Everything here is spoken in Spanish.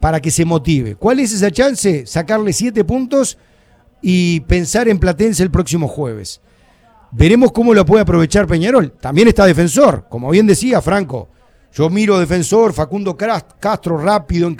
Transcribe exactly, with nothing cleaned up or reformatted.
para que se motive. ¿Cuál es esa chance? Sacarle siete puntos y pensar en Platense el próximo jueves. Veremos cómo lo puede aprovechar Peñarol. También está Defensor, como bien decía Franco. Yo miro Defensor, Facundo Castro rápido en